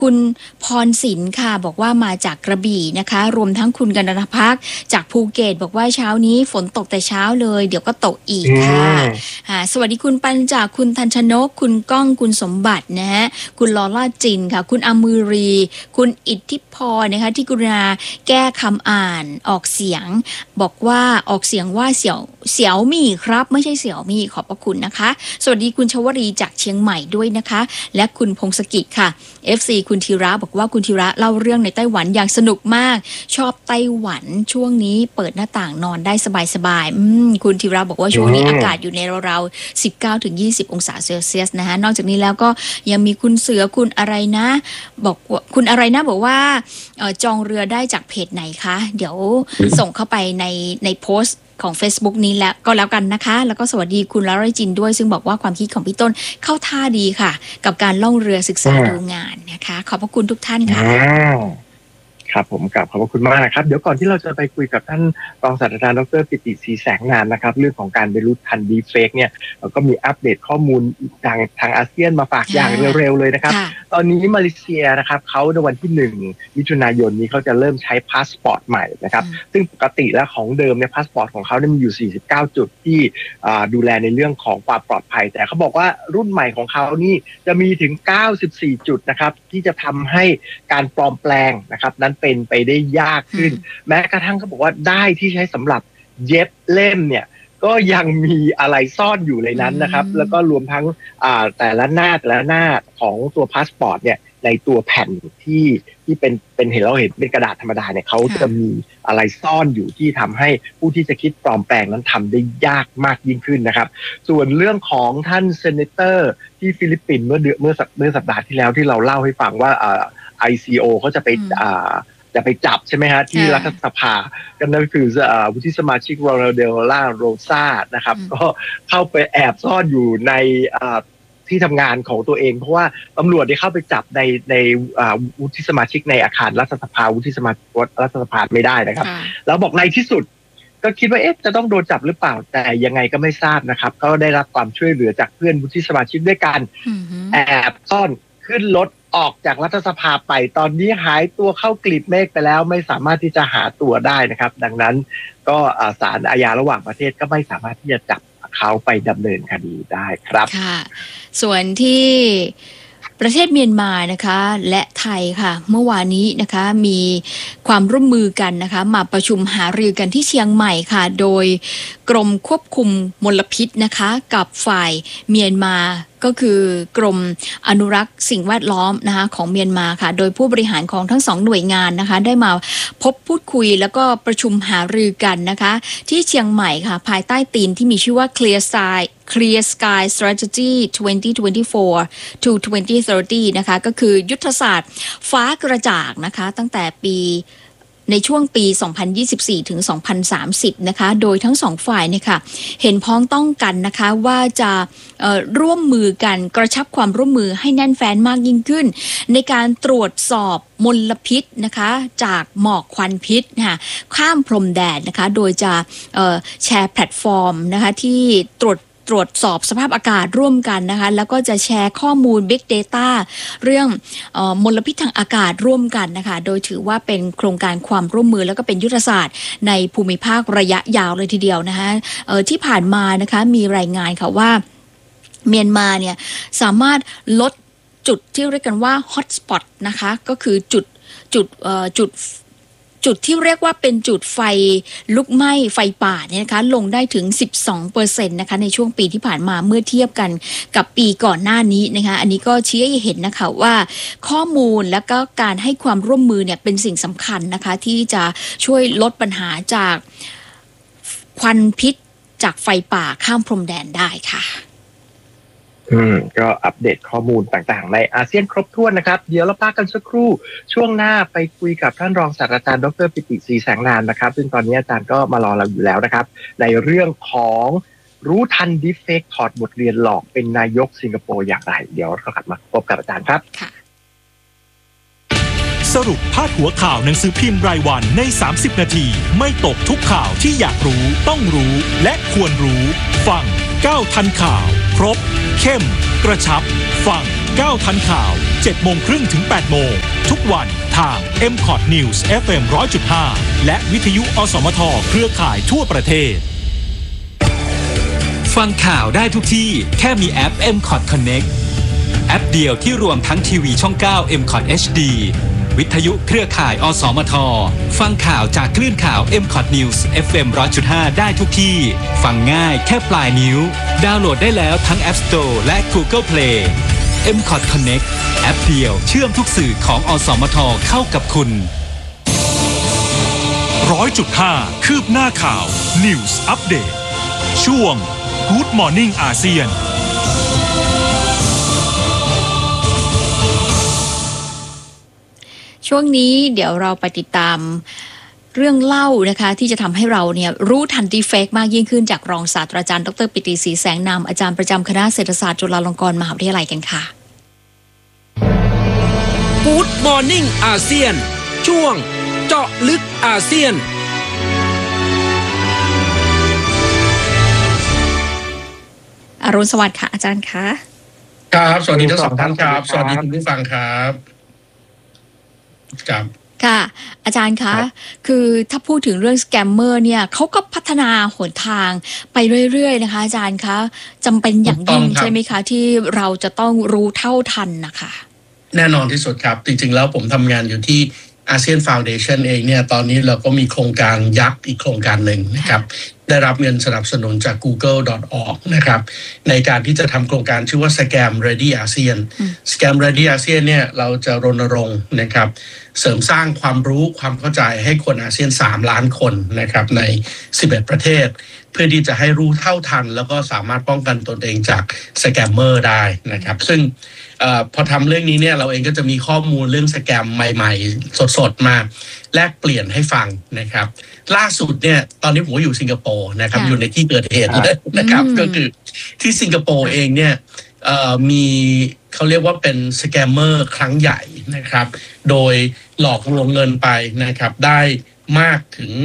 คุณพรศิลป์ค่ะบอกว่ามาจากกระบี่นะคะรวมทั้งคุณกนภักจากภูเก็ตบอกว่าเช้านี้ฝนตกแต่เช้าเลยเดี๋ยวก็ตกอีกค่ะสวัสดีคุณปัญจากคุณทันชนกคุณก้องคุณสมบัตินะฮะคุณลอล่าจินค่ะคุณอมือรีคุณอิทธิพรนะคะที่กรุณาแก้คำอ่านออกเสียงบอกว่าออกเสียงว่าเสี่ยวมี่ครับไม่ใช่เสี่ยวมี่ขอบพระคุณนะคะสวัสดีคุณชวรีจากเชียงใหม่ด้วยนะคะและคุณพงศกิจค่ะ FC คุณธีระบอกว่าคุณธีระเล่าเรื่องในไต้หวันอย่างสนุกมากชอบไต้หวันช่วงนี้เปิดหน้าต่างนอนได้สบายๆคุณธีระบอกว่าช่วงนี้อากาศอยู่ในราวๆ 19-20 องศาเซลเซียสนะคะนอกจากนี้แล้วก็ยังมีคุณเสือคุณอะไรนะบอกว่าคุณอะไรนะบอกว่าจองเรือได้จากเพจไหนคะเดี๋ยวส่งเข้าไปในโพสต์ของ Facebook นี้แล้วก็แล้วกันนะคะแล้วก็สวัสดีคุณลาไรจินด้วยซึ่งบอกว่าความคิดของพี่ต้นเข้าท่าดีค่ะกับการล่องเรือศึกษาดูงานนะคะขอบพระคุณทุกท่านค่ะครับผมกราบขอบคุณมากนะครับเดี๋ยวก่อนที่เราจะไปคุยกับท่านรองศาสตราจารย์ดร.ปิติศรีแสงนามนะครับเรื่องของการบรรลุทันดีเฟกเนี่ยเราก็มีอัปเดตข้อมูลทางอาเซียนมาฝากอย่างเร็วๆเลยนะครับตอนนี้มาเลเซียนะครับเขาในวันที่1มิถุนายนนี้เขาจะเริ่มใช้พาสปอร์ตใหม่นะครับซึ่งปกติแล้วของเดิมเนี่ยพาสปอร์ตของเขาเนี่ยมีอยู่49จุดที่ดูแลในเรื่องของความปลอดภัยแต่เขาบอกว่ารุ่นใหม่ของเขานี่จะมีถึง94จุดนะครับที่จะทำให้การปลอมแปลงนะครับนั้นเป็นไปได้ยากขึ้นแม้กระทั่งเขาบอกว่าได้ที่ใช้สำหรับเย็บเล่มเนี่ยก็ยังมีอะไรซ่อนอยู่ในนั้นนะครับแล้วก็รวมทั้งแต่ละหน้าของตัวพาสปอร์ตเนี่ยในตัวแผ่นที่เป็นเห็นเราเห็นเป็นกระดาษธรรมดาเนี่ยเขาจะมีอะไรซ่อนอยู่ที่ทำให้ผู้ที่จะคิดปลอมแปลงนั้นทำได้ยากมากยิ่งขึ้นนะครับส่วนเรื่องของท่านเซเนเตอร์ที่ฟิลิปปินส์เมื่อสัปดาห์ที่แล้วที่เราเล่าให้ฟังว่าICO เขาจะไปจับใช่ไหมฮะที่รัฐสภาก็นั่นคือวุฒิสมาชิกโรนัลเดล่าโรซานะครับก็เข้าไปแอบซ่อนอยู่ในที่ทำงานของตัวเองเพราะว่าตำรวจได้เข้าไปจับในวุฒิสมาชิกในอาคารรัฐสภาวุฒิสมาชิกรัฐสภาไม่ได้นะครับแล้วบอกในที่สุดก็คิดว่าจะต้องโดนจับหรือเปล่าแต่ยังไงก็ไม่ทราบนะครับก็ได้รับความช่วยเหลือจากเพื่อนวุฒิสมาชิกด้วยกันแอบซ่อนขึ้นรถออกจากรัฐสภาไปตอนนี้หายตัวเข้ากลีบเมฆไปแล้วไม่สามารถที่จะหาตัวได้นะครับดังนั้นก็ศาลอาญาระหว่างประเทศก็ไม่สามารถที่จะจับเขาไปดำเนินคดีได้ครับค่ะส่วนที่ประเทศเมียนมานะคะและไทยค่ะเมื่อวานนี้นะคะมีความร่วมมือกันนะคะมาประชุมหารือกันที่เชียงใหม่ค่ะโดยกรมควบคุมมลพิษนะคะกับฝ่ายเมียนมาก็คือกรมอนุรักษ์สิ่งแวดล้อมนะคะของเมียนมาค่ะโดยผู้บริหารของทั้ง2หน่วยงานนะคะได้มาพบพูดคุยแล้วก็ประชุมหารือกันนะคะที่เชียงใหม่ค่ะภายใต้ธีมที่มีชื่อว่า Clear Sky Strategy 2024 to 2030 นะคะก็คือยุทธศาสตร์ฟ้ากระจ่างนะคะตั้งแต่ในช่วงปี 2024 ถึง 2030 นะคะโดยทั้งสองฝ่ายเนี่ยค่ะเห็นพ้องต้องกันนะคะว่าจะร่วมมือกันกระชับความร่วมมือให้แน่นแฟ้นมากยิ่งขึ้นในการตรวจสอบมลพิษนะคะจากหมอกควันพิษค่ะข้ามพรมแดนนะคะโดยจะแชร์แพลตฟอร์มนะคะที่ตรวจสอบสภาพอากาศร่วมกันนะคะแล้วก็จะแชร์ข้อมูล Big Data เรื่องมลพิษทางอากาศร่วมกันนะคะโดยถือว่าเป็นโครงการความร่วมมือแล้วก็เป็นยุทธศาสตร์ในภูมิภาคระยะยาวเลยทีเดียวนะคะที่ผ่านมานะคะมีรายงานค่ะว่าเมียนมาเนี่ยสามารถลดจุดที่เรียกกันว่า Hotspot นะคะก็คือจุดที่เรียกว่าเป็นจุดไฟลุกไหม้ไฟป่าเนี่ยนะคะลงได้ถึง 12% นะคะในช่วงปีที่ผ่านมาเมื่อเทียบกันกับปีก่อนหน้านี้นะคะอันนี้ก็ชี้ให้เห็นนะคะว่าข้อมูลและก็การให้ความร่วมมือเนี่ยเป็นสิ่งสำคัญนะคะที่จะช่วยลดปัญหาจากควันพิษจากไฟป่าข้ามพรมแดนได้ค่ะก็อัปเดตข้อมูลต่างๆในอาเซียนครบถ้วนนะครับเดี๋ยวเราพักกันสักครู่ช่วงหน้าไปคุยกับท่านรองศาสตราจารย์ดร.ปิติศรีแสงนามนะครับซึ่งตอนนี้อาจารย์ก็มารอเราอยู่แล้วนะครับในเรื่องของรู้ทันดีเฟกถอดบทเรียนหลอกเป็นนายกสิงคโปร์อย่างไรเดี๋ยวเรากลับมาพบกับอาจารย์ครับสรุปพาดหัวข่าวหนังสือพิมพ์รายวันใน30นาทีไม่ตกทุกข่าวที่อยากรู้ต้องรู้และควรรู้ฟัง 9ทันข่าวครบเข้มกระชับฟัง9ทันข่าว 7:30 ถึง 8 โมงทุกวันทาง MCOT News FM 100.5 และวิทยุอสมทเครือข่ายทั่วประเทศฟังข่าวได้ทุกที่แค่มีแอป MCOT Connect แอปเดียวที่รวมทั้งทีวีช่อง 9 MCOT HD วิทยุเครือข่ายอสมทฟังข่าวจากคลื่นข่าว MCOT News FM 100.5 ได้ทุกที่ฟังง่ายแค่ปลายนิ้วดาวน์โหลดได้แล้วทั้ง App Store และ Google Play MCOT Connect แอปเดียวเชื่อมทุกสื่อของอสมทเข้ากับคุณ 100.5 คืบหน้าข่าว News Update ช่วง Good Morning อาเซียนช่วงนี้เดี๋ยวเราไปติดตามเรื่องเล่านะคะที่จะทำให้เราเนี่ยรู้ทันดีเฟกมากยิ่งขึ้นจากรองศาสตราจารย์ดร.ปิติศรีแสงนามอาจารย์ประจำคณะเศรษฐศาสตร์จุฬาลงกรณ์มหาวิทยาลัยกันค่ะ Good Morning อาเซียนช่วงเจาะลึกอาเซียนอรุณสวัสดิ์ค่ะอาจารย์คะครับสวัสดีทั้งสองท่านครับสวัสดีคุณผู้ฟังครับครับค่ะอาจารย์คะคือถ้าพูดถึงเรื่องสแกมเมอร์เนี่ยเขาก็พัฒนาหนทางไปเรื่อยๆนะคะอาจารย์คะจำเป็นอย่างยิ่งใช่ไหมคะที่เราจะต้องรู้เท่าทันนะคะแน่นอนที่สุดครับจริงๆแล้วผมทำงานอยู่ที่อาเซียนฟาวเดชั่นเองเนี่ยตอนนี้เราก็มีโครงการยักษ์อีกโครงการหนึ่งนะครับได้รับเงินสนับสนุนจาก google.org นะครับในการที่จะทำโครงการชื่อว่า Scam Ready ASEAN Scam Ready ASEAN เนี่ยเราจะรณรงค์นะครับเสริมสร้างความรู้ความเข้าใจให้คนอาเซียน3ล้านคนนะครับใน11ประเทศเพื่อที่จะให้รู้เท่าทันแล้วก็สามารถป้องกันตนเองจากสแกมเมอร์ได้นะครับซึ่งพอทำเรื่องนี้เนี่ยเราเองก็จะมีข้อมูลเรื่องสแกมใหม่ๆสดๆมาแลกเปลี่ยนให้ฟังนะครับล่าสุดเนี่ยตอนนี้ผมก็อยู่สิงคโปร์นะครับอยู่ในที่เกิดเหตุเลยนะครับก็คือที่สิงคโปร์เองเนี่ยมีเขาเรียกว่าเป็นสแกมเมอร์ครั้งใหญ่นะครับโดยหลอกลวงเงินไปนะครับได้มากถึง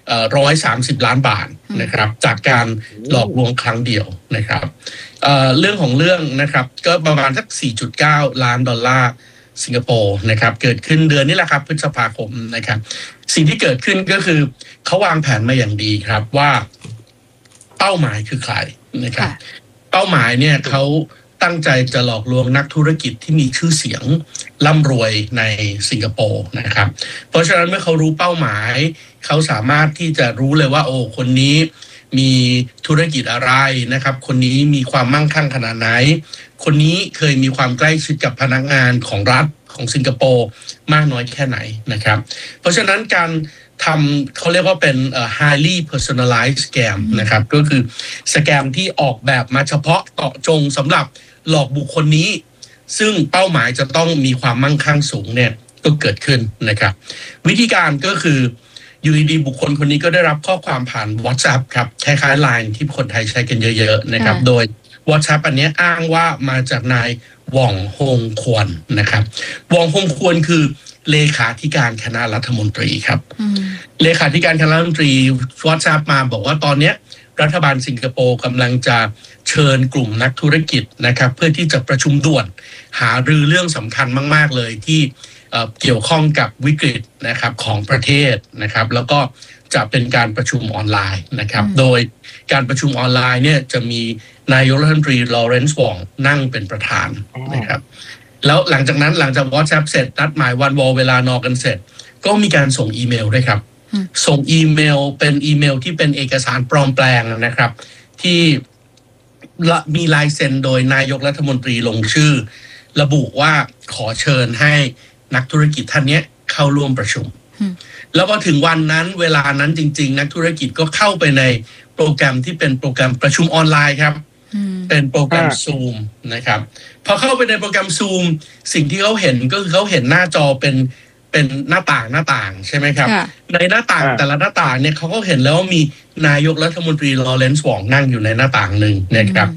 130 ล้านบาทนะครับจากการหลอกลวงครั้งเดียวนะครับเรื่องของเรื่องนะครับก็ประมาณสัก 4.9 ล้านดอลลาร์สิงคโปร์นะครับเกิดขึ้นเดือนนี้แหละครับพฤษภาคมนะครับสิ่งที่เกิดขึ้นก็คือเขาวางแผนมาอย่างดีครับว่าเป้าหมายคือใครนะครับเป้าหมายเนี่ยเขาตั้งใจจะหลอกลวงนักธุรกิจที่มีชื่อเสียงร่ำรวยในสิงคโปร์นะครับเพราะฉะนั้นเมื่อเขารู้เป้าหมายเขาสามารถที่จะรู้เลยว่าโอ้คนนี้มีธุรกิจอะไรนะครับคนนี้มีความมั่งคั่งขนาดไหนคนนี้เคยมีความใกล้ชิดกับพนักงานของรัฐของสิงคโปร์มากน้อยแค่ไหนนะครับเพราะฉะนั้นการทำเขาเรียกว่าเป็นhighly personalized scam นะครับก็คือสแกมที่ออกแบบมาเฉพาะเจาะจงสำหรับหลอกบุคคลนี้ซึ่งเป้าหมายจะต้องมีความมั่งคั่งสูงเนี่ยก็เกิดขึ้นนะครับวิธีการก็คืออยู่ดีๆบุคคลคนนี้ก็ได้รับข้อความผ่าน WhatsApp ครับคล้ายๆ LINE ที่คนไทยใช้กันเยอะๆนะครับโดย WhatsApp อันนี้อ้างว่ามาจากนายหว่องฮงควนนะครับหว่องฮงควนคือเลขาธิการคณะรัฐมนตรีครับเลขาธิการคณะรัฐมนตรี WhatsApp มาบอกว่าตอนนี้รัฐบาลสิงคโปร์กำลังจะเชิญกลุ่มนักธุรกิจนะครับเพื่อที่จะประชุมด่วนหารือเรื่องสำคัญมากๆเลยที่เกี่ยวข้องกับวิกฤตนะครับของประเทศนะครับแล้วก็จะเป็นการประชุมออนไลน์นะครับโดยการประชุมออนไลน์เนี่ยจะมีนายกรัฐมนตรีลอเรนซ์ วองนั่งเป็นประธานนะครับแล้วหลังจากนั้นหลังจาก WhatsApp เสร็จนัดหมายวันวอลเวลานอกันเสร็จก็มีการส่งอีเมลด้วยครับส่งอีเมลเป็นอีเมลที่เป็นเอกสารปลอมแปลงนะครับที่มีลายเซ็นโดยนายกรัฐมนตรีลงชื่อระบุว่าขอเชิญให้นักธุรกิจท่านนี้เข้าร่วมประชุมแล้วพอถึงวันนั้นเวลานั้นจริงๆนักธุรกิจก็เข้าไปในโปรแกรมที่เป็นโปรแกรมประชุมออนไลน์ครับเป็นโปรแกรม Zoom นะครับพอเข้าไปในโปรแกรม Zoom สิ่งที่เขาเห็นก็คือเขาเห็นหน้าจอเป็นหน้าต่างใช่ไหมครับในหน้าต่างแต่ละหน้าต่างเนี่ยเขาก็เห็นแล้วว่ามีนายกรัฐมนตรีลอเรนซ์ วองนั่งอยู่ในหน้าต่างหนึ่งนะครับ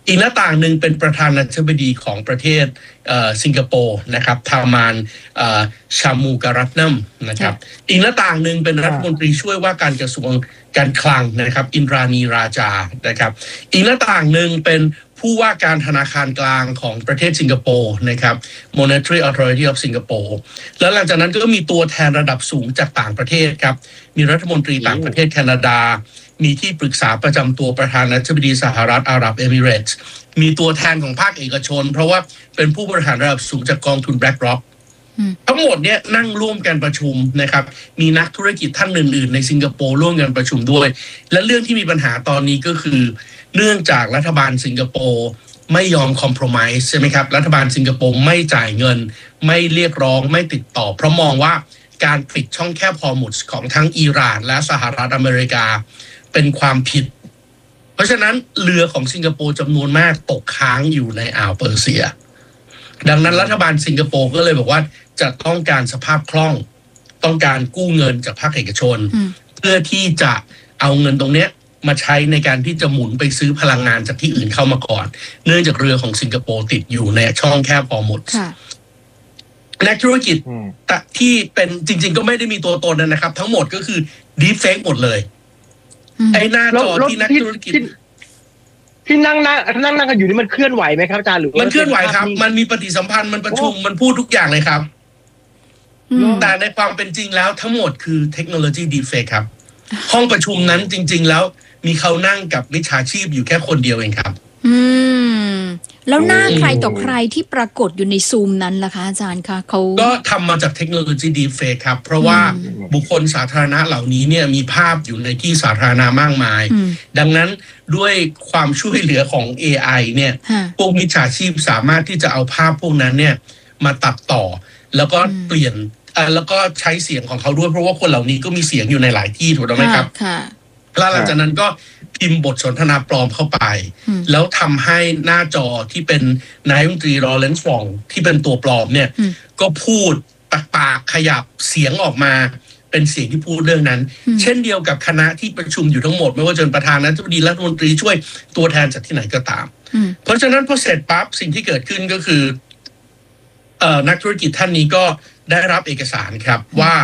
อีกหน้าต่างหนึ่งเป็นประธานาธิบดีของประเทศสิงคโปร์นะครับทามานชามูการัตนัมนะครับอีกหน้าต่างหนึ่งเป็นรัฐมนตรีช่วยว่าการกระทรวงการคลังนะครับอินรานีราจานะครับอีกหน้าต่างหนึ่งเป็นผู้ว่าการธนาคารกลางของประเทศสิงคโปร์นะครับ Monetary Authority of Singapore แล้วหลังจากนั้นก็มีตัวแทนระดับสูงจากต่างประเทศครับมีรัฐมนตรีต่างประเทศแคนาดามีที่ปรึกษาประจำตัวประธานาธิบดีสหรัฐอาหรับเอมิเรตส์มีตัวแทนของภาคเอกชนเพราะว่าเป็นผู้บริหารระดับสูงจากกองทุน BlackRock ทั้งหมดเนี่ยนั่งร่วมกันประชุมนะครับมีนักธุรกิจท่านอื่นๆในสิงคโปร์ร่วมกันประชุมด้วยและเรื่องที่มีปัญหาตอนนี้ก็คือเนื่องจากรัฐบาลสิงคโปร์ไม่ยอมคอมโพรไมซ์ใช่ไหมครับรัฐบาลสิงคโปร์ไม่จ่ายเงินไม่เรียกร้องไม่ติดต่อเพราะมองว่าการปิดช่องแคบฮอร์มุซของทั้งอิหร่านและสหรัฐอเมริกาเป็นความผิดเพราะฉะนั้นเรือของสิงคโปร์จำนวนมากตกค้างอยู่ในอ่าวเปอร์เซียดังนั้นรัฐบาลสิงคโปร์ก็เลยบอกว่าจะต้องการสภาพคล่องต้องการกู้เงินจากภาคเอกชนเพื่อที่จะเอาเงินตรงเนี้ยมาใช้ในการที่จะหมุนไปซื้อพลังงานจากที่อื่นเข้ามาก่อนเนื่องจากเรือของสิงคโปร์ติดอยู่ในช่องแคบฮอร์มุซนักธุรกิจที่เป็นจริงๆก็ไม่ได้มีตัวตนนะครับทั้งหมดก็คือดีเฟกหมดเลยไอ้หน้าจอที่นักธุรกิจที่นั่งกันอยู่นี่มันเคลื่อนไหวไหมครับอาจารย์หรือมันเคลื่อนไหวครับมันมีปฏิสัมพันธ์มันประชุมมันพูดทุกอย่างเลยครับแต่ในความเป็นจริงแล้วทั้งหมดคือเทคโนโลยีดีเฟกครับห้องประชุมนั้นจริงๆแล้วมีเขานั่งกับมิจฉาชีพอยู่แค่คนเดียวเองครับแล้วหน้าใครต่อใครที่ปรากฏอยู่ในซูมนั้นล่ะคะอาจารย์คะเขาก็ทำมาจากเทคโนโลยีดีเฟกครับเพราะว่าบุคคลสาธารณะเหล่านี้เนี่ยมีภาพอยู่ในที่สาธารณะมากมายดังนั้นด้วยความช่วยเหลือของ AI เนี่ยพวกมิจฉาชีพสามารถที่จะเอาภาพพวกนั้นเนี่ยมาตัดต่อแล้วก็เปลี่ยนแล้วก็ใช้เสียงของเขาด้วยเพราะว่าคนเหล่านี้ก็มีเสียงอยู่ในหลายที่ถูกต้องไหมครับแล้วหลังจากนั้นก็พิมพ์บทสนทนาปลอมเข้าไปแล้วทำให้หน้าจอที่เป็นนายกรัฐมนตรีลอเรนซ์ฟองที่เป็นตัวปลอมเนี่ยก็พูดปากขยับเสียงออกมาเป็นเสียงที่พูดเรื่องนั้นเช่นเดียวกับคณะที่ประชุมอยู่ทั้งหมดไม่ว่าจะเป็นประธานาธิบดีรัฐมนตรีช่วยตัวแทนจากที่ไหนก็ตามเพราะฉะนั้นพอเสร็จปั๊บสิ่งที่เกิดขึ้นก็คือนักธุรกิจท่านนี้ก็ได้รับเอกสารครับ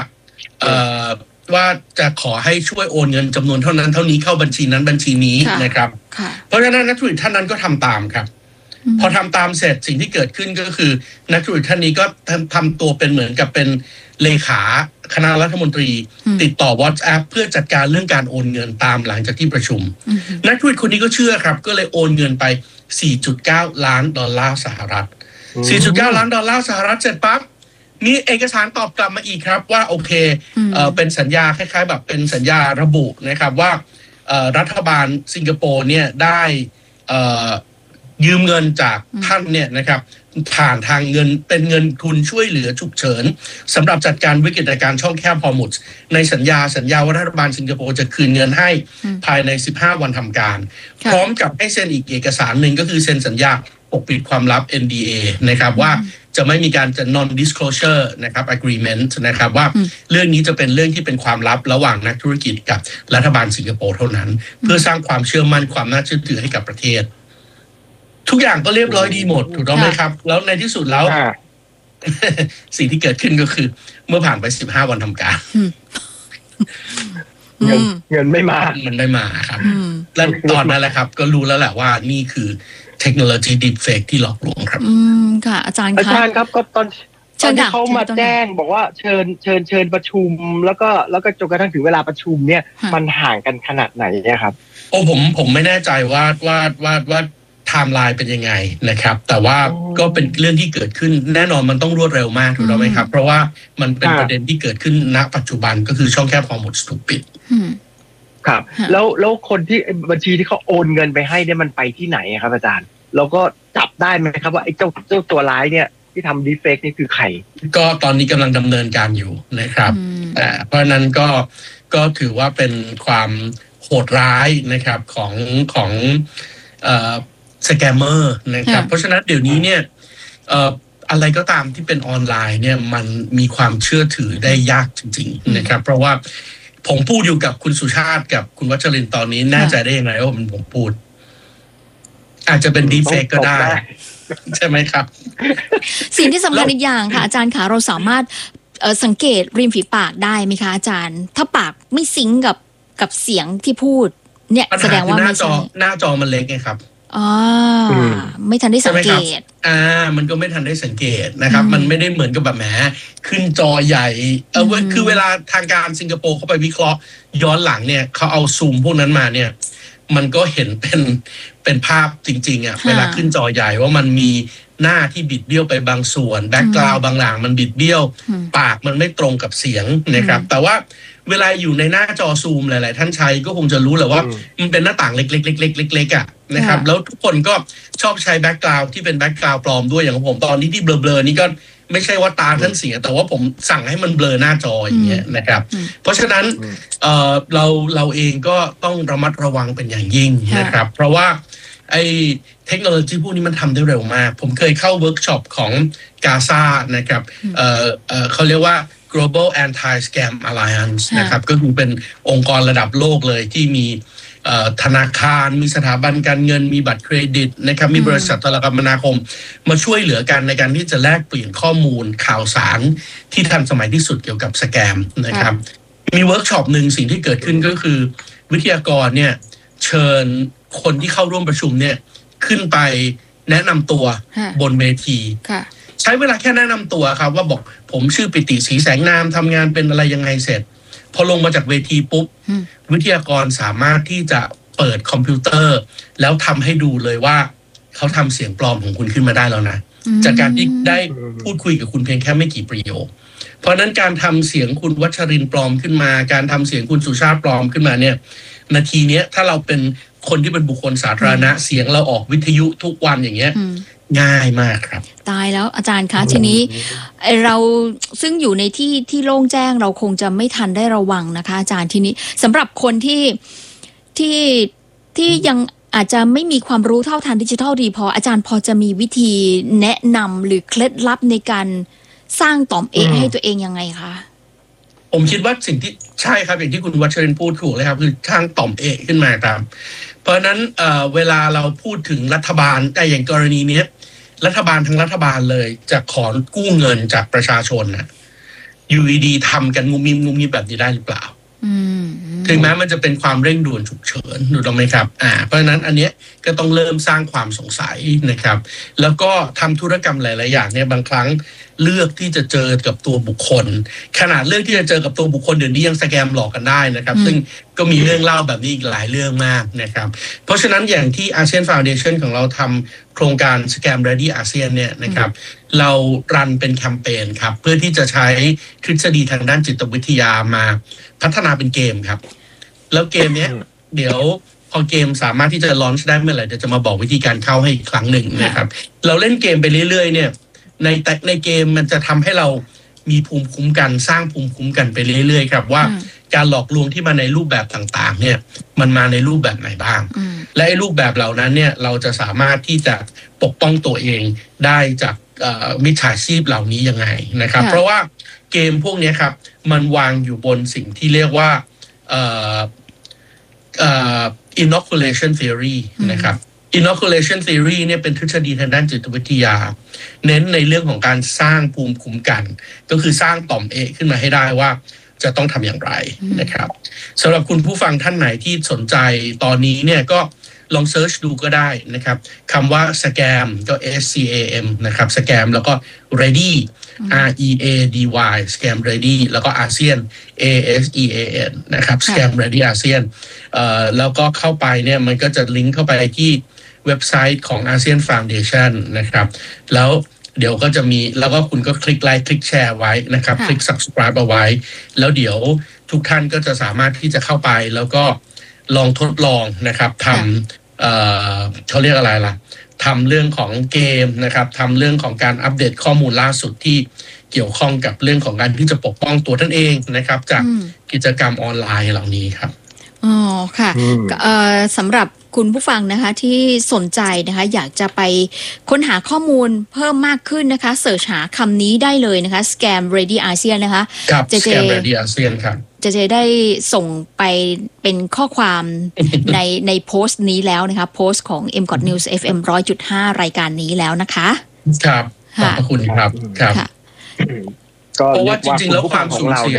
ว่าจะขอให้ช่วยโอนเงินจำนวนเท่านั้นเท่านี้เข้าบัญชีนั้นบัญชีนี้นะครับเพราะฉะนั้นนักธุรกิจท่านนั้นก็ทำตามครับพอทำตามเสร็จสิ่งที่เกิดขึ้นก็คือนักธุรกิจท่านนี้ก็ทำตัวเป็นเหมือนกับเป็นเลขาคณะรัฐมนตรีติดต่อ WhatsApp เพื่อจัดการเรื่องการโอนเงินตามหลังจากที่ประชุมนักธุรกิจคนนี้ก็เชื่อครับก็เลยโอนเงินไป 4.9 ล้านดอลลาร์สหรัฐ 4.9 ล้านดอลลาร์สหรัฐเสร็จปั๊บมีเอกสารตอบกลับมาอีกครับว่าโอเคเป็นสัญญาคล้ายๆแบบเป็นสัญญาระบุนะครับว่ารัฐบาลสิงคโปร์เนี่ยได้ยืมเงินจากท่านเนี่ยนะครับผ่านทางเงินเป็นเงินทุนช่วยเหลือฉุกเฉินสำหรับจัดการวิกฤตการณ์ช่องแคบฮอร์มุซในสัญญาว่ารัฐบาลสิงคโปร์จะคืนเงินให้ภายใน15วันทำการพร้อมกับให้เซ็นอีกเอกสารหนึ่งก็คือเซ็นสัญญาปกปิดความลับ NDA นะครับว่าจะไม่มีการจะ non disclosure นะครับ agreement นะครับว่าเรื่องนี้จะเป็นเรื่องที่เป็นความลับระหว่างนักธุรกิจกับรัฐบาลสิงคโปร์เท่านั้นเพื่อสร้างความเชื่อมั่นความน่าเชื่อถือให้กับประเทศทุกอย่างก็เรียบร้อยดีหมดถูกต้องไหมครับแล้วในที่สุดแล้วสิ่งที่เกิดขึ้นก็คือเมื่อผ่านไป15วันทำการเงินไม่มามันไม่มาครับแล้วตอนนั้นแหละครับก็รู้แล้วแหละว่านี่คือเทคโนโลยีดีเฟกที่หลอกลวงครับค่ะอาจารย์ครับก็ตอนที่เขามาแจ้งบอกว่าเชิญประชุมแล้วก็จนกระทั่งถึงเวลาประชุมเนี่ยมันห่างกันขนาดไหนเนี่ยครับโอ้ผมไม่แน่ใจว่าไทม์ไลน์เป็นยังไงนะครับแต่ว่าก็เป็นเรื่องที่เกิดขึ้นแน่นอนมันต้องรวดเร็วมากถูกต้องไหมครับเพราะว่ามันเป็นประเด็นที่เกิดขึ้นณปัจจุบันก็คือช่องแคบฮอร์มุซถูกปิดครับแล้วคนที่บัญชีที่เขาโอนเงินไปให้เนี่ยมันไปที่ไหนครับอาจารย์เราก็จับได้ไหมครับว่าไอ้เจ้าตัวร้ายเนี่ยที่ทำดีเฟกนี่คือใครก็ตอนนี้กำลังดำเนินการอยู่นะครับเพราะนั้นก็ถือว่าเป็นความโหดร้ายนะครับของสแกมเมอร์นะครับเพราะฉะนั้นเดี๋ยวนี้เนี่ยอะไรก็ตามที่เป็นออนไลน์เนี่ยมันมีความเชื่อถือได้ยากจริงๆนะครับเพราะว่าผมพูดอยู่กับคุณสุชาติกับคุณวัชรินทร์ตอนนี้แน่ใจได้ยังไงว่าผมพูดอาจจะเป็นดีเฟกก็ได้ใช่ไหมครับสิ่งที่สำคัญอีกอย่างค่ะอาจารย์คะเราสามารถสังเกตริมฝีปากได้ไหมคะอาจารย์ถ้าปากไม่ซิงก์กับเสียงที่พูดเนี่ยแสดงว่าไม่ใช่หน้าจอมันเล็กไงครับไม่ทันได้สังเกตมันก็ไม่ทันได้สังเกตนะครับมันไม่ได้เหมือนกับแบบแหมขึ้นจอใหญ่คือเวลาทางการสิงคโปร์เขาไปวิเคราะห์ย้อนหลังเนี่ยเขาเอาซูมพวกนั้นมาเนี่ยมันก็เห็นเป็นภาพจริงๆเวลาขึ้นจอใหญ่ว่ามันมีหน้าที่บิดเบี้ยวไปบางส่วนแบ็กกราวด์บางหลังมันบิดเบี้ยวปากมันไม่ตรงกับเสียงนะครับแต่ว่าเวลาอยู่ในหน้าจอซูมหลายๆท่านใช้ก็คงจะรู้แหละว่ามันเป็นหน้าต่างเล็กๆๆๆนะครับแล้วทุกคนก็ชอบใช้แบ็กกราวด์ที่เป็นแบ็กกราวด์ปลอมด้วยอย่างผมตอนนี้ที่เบลอๆนี่ก็ไม่ใช่ว่าตาท่านเสียแต่ว่าผมสั่งให้มันเบลอหน้าจออย่างเงี้ยนะครับเพราะฉะนั้นเราเองก็ต้องระมัดระวังเป็นอย่างยิ่งนะครับเพราะว่าไอ้เทคโนโลยีพวกนี้มันทำได้เร็วมากผมเคยเข้าเวิร์กช็อปของกาซานะครับเขาเรียกว่า Global Anti-Scam Alliance นะครับก็คือเป็นองค์กรระดับโลกเลยที่มีธนาคารมีสถาบันการเงินมีบัตรเครดิตนะครับมีบริษัทโทรคมนาคมมาช่วยเหลือกันในการที่จะแลกเปลี่ยนข้อมูลข่าวสารที่ทันสมัยที่สุดเกี่ยวกับสแกมนะครับมีเวิร์กช็อปหนึ่งสิ่งที่เกิดขึ้นก็คือวิทยากรเนี่ยเชิญคนที่เข้าร่วมประชุมเนี่ยขึ้นไปแนะนำตัวบนเวทีใช้เวลาแค่แนะนำตัวครับว่าบอกผมชื่อปิติศรีแสงนามทำงานเป็นอะไรยังไงเสร็จพอลงมาจากเวทีปุ๊บวิทยากรสามารถที่จะเปิดคอมพิวเตอร์แล้วทำให้ดูเลยว่าเขาทำเสียงปลอมของคุณขึ้นมาได้แล้วนะจากการที่ได้พูดคุยกับคุณเพียงแค่ไม่กี่ประโยคเพราะนั้นการทำเสียงคุณวัชรินทร์ปลอมขึ้นมาการทำเสียงคุณสุชาติปลอมขึ้นมาเนี่ยนาทีนี้ถ้าเราเป็นคนที่เป็นบุคคลสาธารณะเสียงเราออกวิทยุทุกวันอย่างเงี้ยง่ายมากครับตายแล้วอาจารย์คะทีนี้เราซึ่งอยู่ในที่โล่งแจ้งเราคงจะไม่ทันได้ระวังนะคะอาจารย์ทีนี้สำหรับคนที่ยังอาจจะไม่มีความรู้เท่าทันดิจิทัลดีพออาจารย์พอจะมีวิธีแนะนำหรือเคล็ดลับในการสร้างต่อมให้ตัวเองยังไงคะผมคิดว่าสิ่งที่ใช่ครับอย่างที่คุณวัชรินทร์พูดถูกเลยครับคือสร้างต่อมขึ้นมาครับเพราะนั้นเวลาเราพูดถึงรัฐบาลแต่อย่างกรณีนี้รัฐบาลทั้งรัฐบาลเลยจะขอกู้เงินจากประชาชนนะอยู่ดีๆทำกันงุมงิมแบบนี้ได้หรือเปล่าถึงแม้มันจะเป็นความเร่งด่วนฉุกเฉินถูกต้องไหมครับเพราะฉะนั้นอันเนี้ยก็ต้องเริ่มสร้างความสงสัยนะครับแล้วก็ทำธุรกรรมหลายๆอย่างเนี่ยบางครั้งเลือกที่จะเจอกับตัวบุคคลขนาดเลือกที่จะเจอกับตัวบุคคลเดี๋ยวนี้ยังสแกมหลอกกันได้นะครับซึ่งก็มีเรื่องเล่าแบบนี้อีกหลายเรื่องมากนะครับเพราะฉะนั้นอย่างที่ ASEAN Foundation ของเราทำโครงการ Scam Ready ASEAN เนี่ยนะครับเรารันเป็นแคมเปญครับเพื่อที่จะใช้ทฤษฎีทางด้านจิตวิทยามาพัฒนาเป็นเกมครับแล้วเกมเนี้ยเดี๋ยวพอเกมสามารถที่จะลอนช์ได้เมื่อไหร่เดี๋ยวจะมาบอกวิธีการเข้าให้อีกครั้งหนึ่งนะครับเราเล่นเกมไปเรื่อยๆเนี่ยในเกมมันจะทำให้เรามีภูมิคุ้มกันสร้างภูมิคุ้มกันไปเรื่อยๆครับว่าการหลอกลวงที่มาในรูปแบบต่างๆเนี่ยมันมาในรูปแบบไหนบ้างและไอ้รูปแบบเหล่านั้นเนี่ยเราจะสามารถที่จะปกป้องตัวเองได้จากมิจฉาชีพเหล่านี้ยังไงนะครับเพราะว่าเกมพวกนี้ครับมันวางอยู่บนสิ่งที่เรียกว่าinoculation theory นะครับ inoculation theory เนี่ยเป็นทฤษฎีทางด้านจิตวิทยาเน้นในเรื่องของการสร้างภูมิคุ้มกันก็คือสร้างต่อมขึ้นมาให้ได้ว่าจะต้องทำอย่างไรนะครับสำหรับคุณผู้ฟังท่านไหนที่สนใจตอนนี้เนี่ยก็ลองเซิร์ชดูก็ได้นะครับคำว่า scam ก็ scam นะครับ scam แล้วก็ ready READY scam ready แล้วก็ ASEAN ASEAN นะครับ scam ready ASEAN แล้วก็เข้าไปเนี่ยมันก็จะลิงก์เข้าไปที่เว็บไซต์ของ ASEAN Foundation นะครับแล้วเดี๋ยวก็จะมีแล้วก็คุณก็คลิกไลค์คลิกแชร์ไว้นะครับคลิก subscribe เอาไว้แล้วเดี๋ยวทุกท่านก็จะสามารถที่จะเข้าไปแล้วก็ลองทดลองนะครับทำเขาเรียกอะไรล่ะทำเรื่องของเกมนะครับทำเรื่องของการอัปเดตข้อมูลล่าสุดที่เกี่ยวข้องกับเรื่องของการที่จะปกป้องตัวท่านเองนะครับจากกิจกรรมออนไลน์เหล่านี้ครับอ๋อค่ะสำหรับคุณผู้ฟังนะคะที่สนใจนะคะอยากจะไปค้นหาข้อมูลเพิ่มมากขึ้นนะคะเสิร์ชหาคำนี้ได้เลยนะคะ Scam Ready ASEAN นะคะครับ Scam Ready ASEAN ครับจะได้ส่งไปเป็นข้อความ ในโพสต์นี้แล้วนะคะโพสต์ของ MCOT News FM 100.5 รายการนี้แล้วนะคะครับขอบคุณครับครับเพราะว่าจริงๆแล้วความสูญเสีย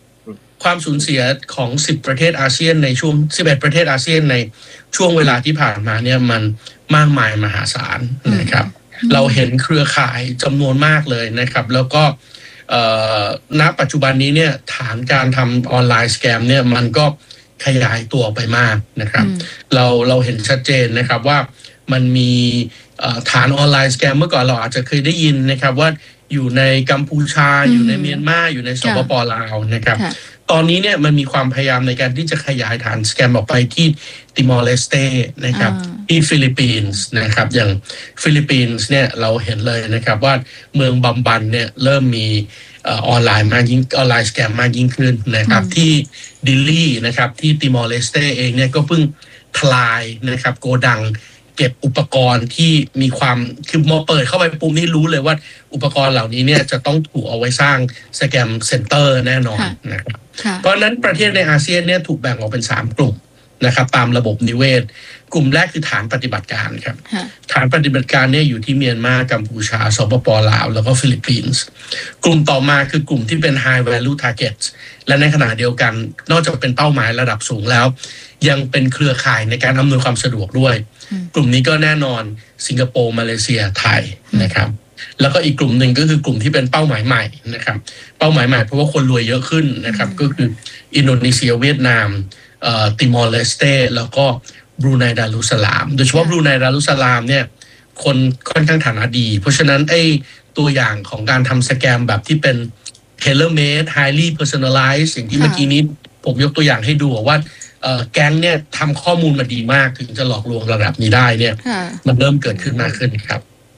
ของ10ประเทศอาเซียนในช่วง11ประเทศอาเซียนในช่วงเวลาที่ผ่านมาเนี่ยมันมากมายมหาศาลนะครับเราเห็นเครือข่ายจำนวนมากเลยนะครับแล้วก็ณปัจจุบันนี้เนี่ยฐานการทำออนไลน์สแกมเนี่ยมันก็ขยายตัวไปมากนะครับเราเห็นชัดเจนนะครับว่ามันมีฐานออนไลน์สแกมเมื่อก่อนเราอาจจะเคยได้ยินนะครับว่าอยู่ในกัมพูชาอยู่ในเมียนมาอยู่ในสปป.ลาวนะครับตอนนี้เนี่ยมันมีความพยายามในการที่จะขยายฐานสแกมออกไปที่ติมอร์เลสเตนะครับที่ฟิลิปปินส์นะครับอย่างฟิลิปปินส์เนี่ยเราเห็นเลยนะครับว่าเมืองบัมบันเนี่ยเริ่มมีออนไลน์สแกมมากยิ่งขึ้นนะครับที่ดิลลี่นะครับที่ติมอร์เลสเตเองเนี่ยก็เพิ่งทลายนะครับโกดังเก็บอุปกรณ์ที่มีความคือมอเปิดเข้าไปปุ๊บนี่รู้เลยว่าอุปกรณ์เหล่านี้เนี่ยจะต้องถูกเอาไว้สร้างสแกมเซ็นเตอร์แน่นอนนะครับเพราะนั้นประเทศในอาเซียนเนี่ยถูกแบ่งออกเป็น3กลุ่มนะครับตามระบบนิเวศกลุ่มแรกคือฐานปฏิบัติการครับฐานปฏิบัติการเนี่ยอยู่ที่เมียนมากัมพูชาสปป.ลาวแล้วก็ฟิลิปปินส์กลุ่มต่อมาคือกลุ่มที่เป็น high value targets และในขณะเดียวกันนอกจากเป็นเป้าหมายระดับสูงแล้วยังเป็นเครือข่ายในการอำนวยความสะดวกด้วยกลุ่มนี้ก็แน่นอนสิงคโปร์มาเลเซียไทยนะครับแล้วก็อีกกลุ่มหนึ่งก็คือกลุ่มที่เป็นเป้าหมายใหม่นะครับเป้าหมายใหม่เพราะว่าคนรวยเยอะขึ้นนะครับก็คืออินโดนีเซียเวียดนามติมอร์เลสเตแล้วก็บรูไนดารุสลามโดยเฉพาะบรูไนดารุสลามเนี่ยคนค่อนข้างฐานะดีเพราะฉะนั้นไอ้ตัวอย่างของการทำสแกมแบบที่เป็น tailor made highly personalized อย่างที่เมื่อกี้นี้ผมยกตัวอย่างให้ดูว่าแก๊งเนี่ยทำข้อมูลมาดีมากถึงจะหลอกลวงระดับนี้ได้เนี่ยมันเริ่มเกิดขึ้นมากขึ้นครับ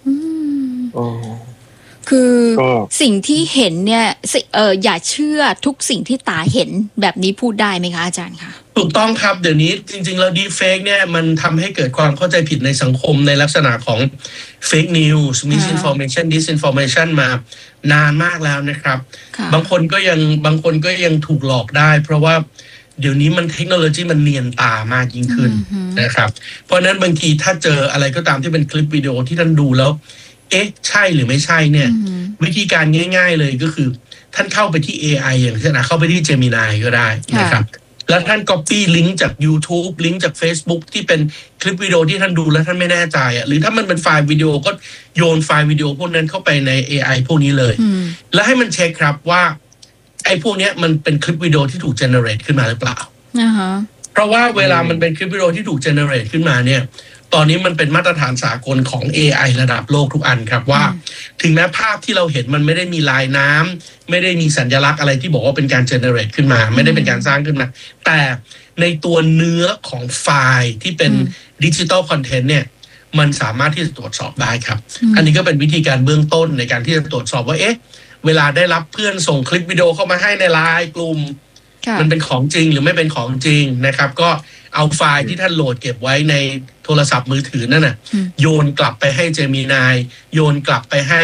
คือสิ่งที่เห็นเนี่ยอย่าเชื่อทุกสิ่งที่ตาเห็นแบบนี้พูดได้ไหมคะอาจารย์คะถูกต้องครับเดี๋ยวนี้จริงๆแล้ว deepfake เนี่ยมันทำให้เกิดความเข้าใจผิดในสังคมในลักษณะของ fake news misinformation disinformation มานานมากแล้วนะครับบางคนก็ยังถูกหลอกได้เพราะว่าเดี๋ยวนี้มันเทคโนโลยีมันเนียนตามากยิ่งขึ้นนะครับเพราะนั้นบางทีถ้าเจออะไรก็ตามที่เป็นคลิปวิดีโอที่ท่านดูแล้วใช่หรือไม่ใช่เนี่ยวิธีการง่ายๆเลยก็คือท่านเข้าไปที่ AI อย่างเช่นเข้าไปที่ Gemini ก็ได้นะครับแล้วท่าน copy ลิงก์จาก YouTube ลิงก์จาก Facebook ที่เป็นคลิปวิดีโอที่ท่านดูแล้วท่านไม่แน่ใจหรือถ้ามันเป็นไฟล์วิดีโอก็โยนไฟล์วิดีโอพวกนั้นเข้าไปใน AI พวกนี้เลยแล้วให้มันเช็คครับว่าไอ้พวกนี้มันเป็นคลิปวิดีโอที่ถูก generate ขึ้นมาหรือเปล่าเพราะว่าเวลามันเป็นคลิปวิดีโอที่ถูก generate ขึ้นมาเนี่ยตอนนี้มันเป็นมาตรฐานสากลของ AI ระดับโลกทุกอันครับว่าถึงแม้ภาพที่เราเห็นมันไม่ได้มีลายน้ำไม่ได้มีสัญลักษณ์อะไรที่บอกว่าเป็นการ generate ขึ้นมาไม่ได้เป็นการสร้างขึ้นมาแต่ในตัวเนื้อของไฟล์ที่เป็น digital content เนี่ยมันสามารถที่จะตรวจสอบได้ครับอันนี้ก็เป็นวิธีการเบื้องต้นในการที่จะตรวจสอบว่าเวลาได้รับเพื่อนส่งคลิปวิดีโอเข้ามาให้ในไลน์กลุ่มมันเป็นของจริงหรือไม่เป็นของจริงนะครับก็เอาไฟล์ที่ท่านโหลดเก็บไว้ในโทรศัพท์มือถือนั่นน่ะโยนกลับไปให้ Gemini โยนกลับไปให้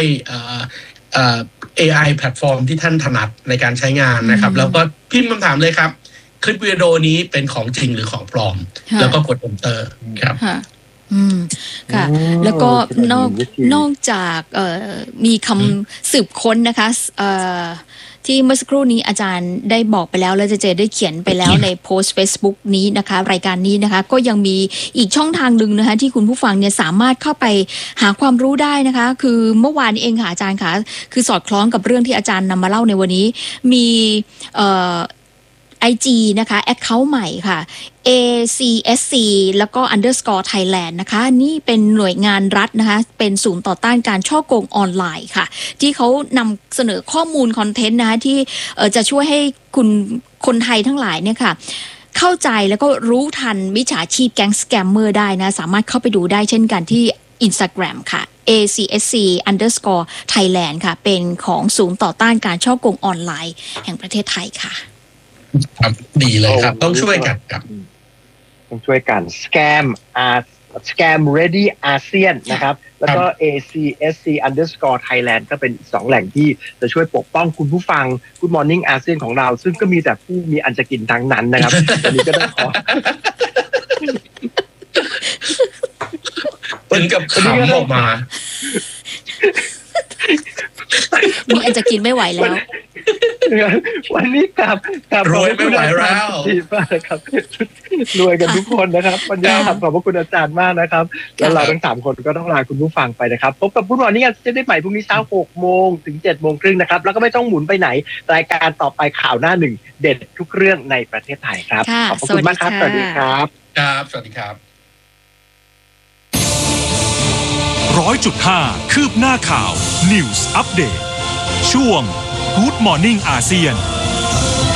AI แพลตฟอร์มที่ท่านถนัดในการใช้งานนะครับแล้วก็พิมพ์คำถามเลยครับคลิปวิดีโอนี้เป็นของจริงหรือของปลอมแล้วก็กด Enter ครับค่ะแล้วก็นอกจากมีคำสืบค้นนะคะที่เมื่อสักครู่นี้อาจารย์ได้บอกไปแล้วและเจได้เขียนไปแล้วในโพสต์ Facebook นี้นะคะรายการนี้นะคะก็ยังมีอีกช่องทางหนึ่งนะคะที่คุณผู้ฟังเนี่ยสามารถเข้าไปหาความรู้ได้นะคะคือเมื่อวานเองค่ะอาจารย์ค่ะคือสอดคล้องกับเรื่องที่อาจารย์นำมาเล่าในวันนี้มีIG นะคะ account ใหม่ค่ะ ACSC แล้วก็ underscore Thailand นะคะนี่เป็นหน่วยงานรัฐนะคะเป็นศูนย์ต่อต้านการฉ้อโกงออนไลน์ค่ะที่เขานำเสนอข้อมูลคอนเทนต์นะคะที่จะช่วยให้คนไทยทั้งหลายเนี่ยค่ะเข้าใจแล้วก็รู้ทันมิจฉาชีพแก๊งสแกมเมอร์ได้นะสามารถเข้าไปดูได้เช่นกันที่ Instagram ค่ะ ACSC underscore Thailand ค่ะเป็นของศูนย์ต่อต้านการฉ้อโกงออนไลน์แห่งประเทศไทยค่ะครับดีเลยครับต้องช่วยกันครับต้องช่วยกัน Scam Ready ASEAN นะครับแล้วก็ ACSC_Thailand ก็เป็น2แหล่งที่จะช่วยปกป้องคุณผู้ฟัง Good Morning ASEAN ของเราซึ่งก็มีแต่ผู้มีอันจะกินทั้งนั้นนะครับ วันนี้ก็ต้องขอถึงกับขำออกมามีอันจะกินไม่ไหวแล้ววันนี้กลับรวยไม่ไหวแล้วดีมากครับรวยกันทุกคนนะครับปัญญาขอบพระคุณอาจารย์มากนะครับแล้วเราทั้ง3คนก็ต้องลาคุณผู้ฟังไปนะครับพบกับผู้นอนนี่จะได้ใหม่พรุ่งนี้เช้า 6:00 นถึง 7:30 นนะครับแล้วก็ไม่ต้องหมุนไปไหนรายการต่อไปข่าวหน้าหนึ่งเด็ดทุกเรื่องในประเทศไทยครับขอบคุณมากครับสวัสดีครับครับสวัสดีครับ 100.5 คืบหน้าข่าว News Update ช่วง Good Morning อาเซียน